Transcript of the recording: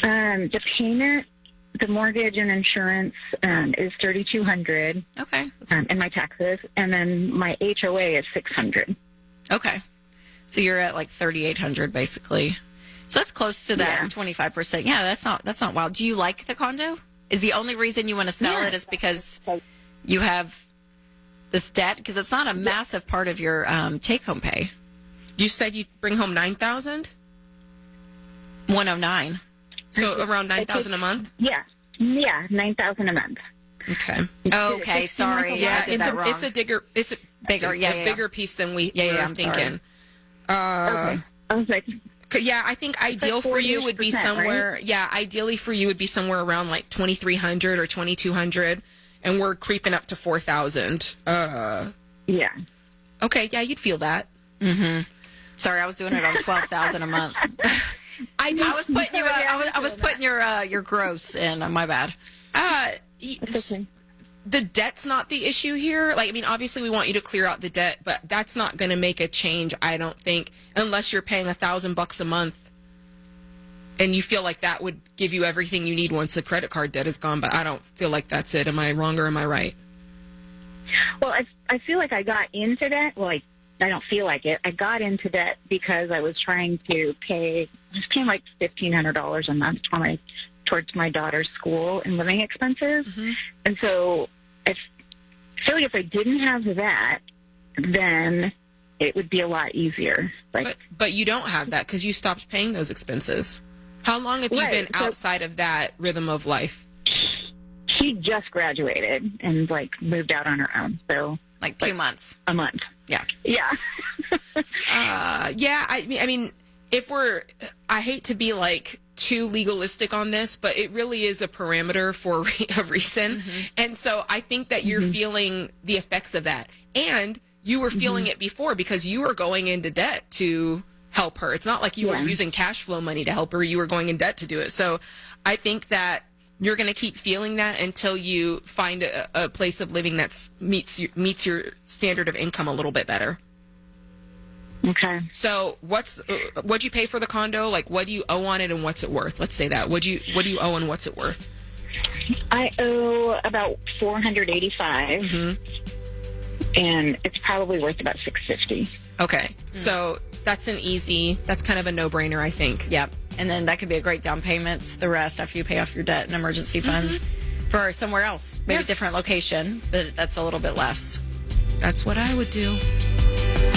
The payment, the mortgage and insurance is $3,200. Okay. And my taxes, and then my HOA is $600. Okay. So you're at like $3,800 basically. So that's close to that 25%. Yeah, that's not wild. Do you like the condo? Is the only reason you want to sell it is because you have this debt? Because it's not a massive part of your take-home pay. You said you'd bring home $9,000? 109. So around $9,000 a month? Yeah, $9,000 a month. Okay. Okay, sorry. Yeah, I did that wrong. It's a bigger piece than we were I'm thinking. Okay. I was like, yeah, I think ideal for you would be somewhere. Right? Yeah, ideally for you would be somewhere around like 2,300 or 2,200, and we're creeping up to 4,000. Yeah. Okay, yeah, you'd feel that. Mm-hmm. Sorry, I was doing it on 12,000 a month. I was putting you. I was putting your gross in. My bad. Okay. The debt's not the issue here. Like, I mean, obviously we want you to clear out the debt, but that's not going to make a change, I don't think, unless you're paying $1,000 a month, and you feel like that would give you everything you need once the credit card debt is gone. But I don't feel like that's it. Am I wrong or am I right? Well, I feel like I got into debt. Well, I don't feel like it. I got into debt because I was trying to pay like $1,500 a month towards my daughter's school and living expenses. Mm-hmm. And so I feel like if I didn't have that, then it would be a lot easier. But you don't have that because you stopped paying those expenses. How long have you been outside of that rhythm of life? She just graduated and moved out on her own. So 2 months. A month. Yeah. Yeah. Yeah. I mean, I hate to be too legalistic on this, but it really is a parameter for a reason. Mm-hmm. And so I think that you're feeling the effects of that. And you were feeling it before because you were going into debt to help her. It's not like you were using cash flow money to help her. You were going in debt to do it. So I think that you're going to keep feeling that until you find a place of living that meets your standard of income a little bit better. Okay. So what'd you pay for the condo? What do you owe on it and what's it worth? Let's say that. What do you owe and what's it worth? I owe about $485, and it's probably worth about $650. Okay. So that's kind of a no-brainer, I think. Yep. And then that could be a great down payment. The rest after you pay off your debt and emergency funds for somewhere else, maybe a different location, but that's a little bit less. That's what I would do.